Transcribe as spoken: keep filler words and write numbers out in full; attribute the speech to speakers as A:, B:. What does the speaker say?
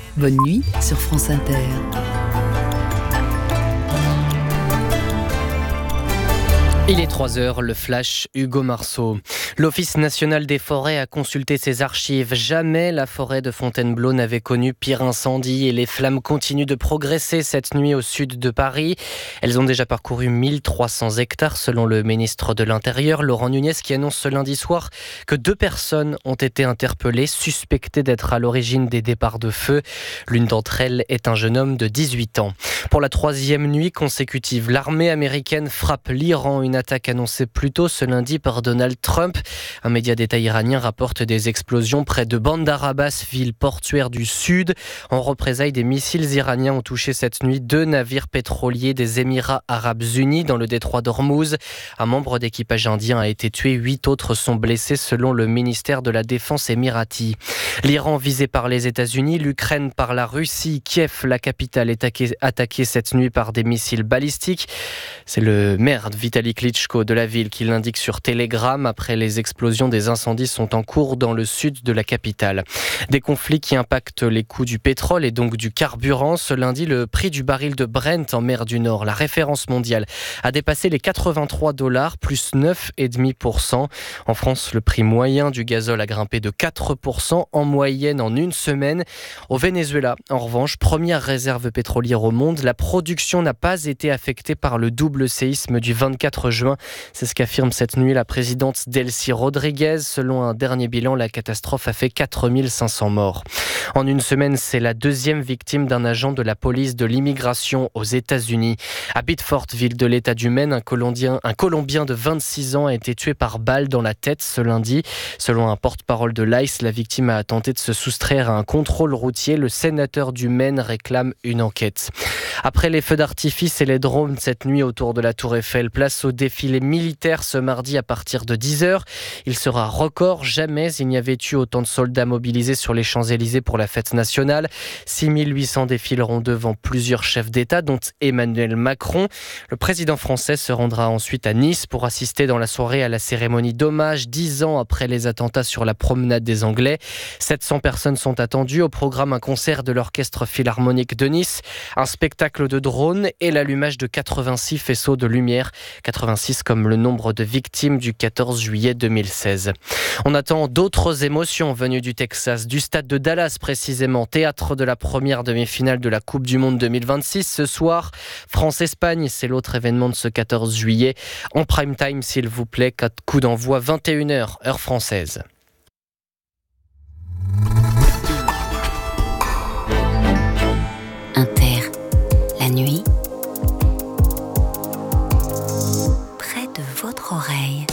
A: Bonne nuit sur France Inter.
B: Il est trois heures, le flash, Hugo Marceau. L'Office national des forêts a consulté ses archives. Jamais la forêt de Fontainebleau n'avait connu pire incendie et les flammes continuent de progresser cette nuit au sud de Paris. Elles ont déjà parcouru mille trois cents hectares selon le ministre de l'Intérieur, Laurent Nunez, qui annonce ce lundi soir que deux personnes ont été interpellées, suspectées d'être à l'origine des départs de feu. L'une d'entre elles est un jeune homme de dix-huit ans. Pour la troisième nuit consécutive, l'armée américaine frappe l'Iran, une attaque annoncée plus tôt ce lundi par Donald Trump. Un média d'État iranien rapporte des explosions près de Bandar Abbas, ville portuaire du sud. En représailles, des missiles iraniens ont touché cette nuit deux navires pétroliers des Émirats arabes unis dans le détroit d'Ormuz. Un membre d'équipage indien a été tué, huit autres sont blessés selon le ministère de la Défense émirati. L'Iran visé par les États-Unis, l'Ukraine par la Russie. Kiev, la capitale, est attaquée cette nuit par des missiles balistiques. C'est le maire Vitali Klitschko de la ville qui l'indique sur Telegram. Après les explosions, des incendies sont en cours dans le sud de la capitale. Des conflits qui impactent les coûts du pétrole et donc du carburant. Ce lundi, le prix du baril de Brent en mer du Nord, la référence mondiale, a dépassé les quatre-vingt-trois dollars, plus neuf virgule cinq pour cent. En France, le prix moyen du gazole a grimpé de quatre pour cent en moyenne en une semaine. Au Venezuela, en revanche, première réserve pétrolière au monde, la production n'a pas été affectée par le double séisme du vingt-quatre juin. C'est ce qu'affirme cette nuit la présidente Delcy Rodriguez. Selon un dernier bilan, la catastrophe a fait quatre mille cinq cents morts. En une semaine, c'est la deuxième victime d'un agent de la police de l'immigration aux États-Unis. À Biddeford, ville de l'État du Maine, un Colombien, un Colombien de vingt-six ans a été tué par balle dans la tête ce lundi. Selon un porte-parole de l'I C E, la victime a tenté de se soustraire à un contrôle routier. Le sénateur du Maine réclame une enquête. Après les feux d'artifice et les drones cette nuit autour de la Tour Eiffel, place au défilé militaire ce mardi à partir de dix heures. Il sera record. Jamais il n'y avait eu autant de soldats mobilisés sur les Champs-Élysées pour la fête nationale. six mille huit cents défileront devant plusieurs chefs d'État, dont Emmanuel Macron. Le président français se rendra ensuite à Nice pour assister dans la soirée à la cérémonie d'hommage dix ans après les attentats sur la promenade des Anglais. sept cents personnes sont attendues. Au programme, un concert de l'Orchestre Philharmonique de Nice, un spectacle de drones et l'allumage de quatre-vingt-six faisceaux de lumière. quatre-vingt-six comme le nombre de victimes du quatorze juillet deux mille seize. On attend d'autres émotions venues du Texas, du stade de Dallas précisément, théâtre de la première demi-finale de la Coupe du Monde deux mille vingt-six. Ce soir, France-Espagne, c'est l'autre événement de ce quatorze juillet. En prime time, s'il vous plaît, coup d'envoi vingt et une heures, heure française.
A: Inter, la nuit, près de votre oreille.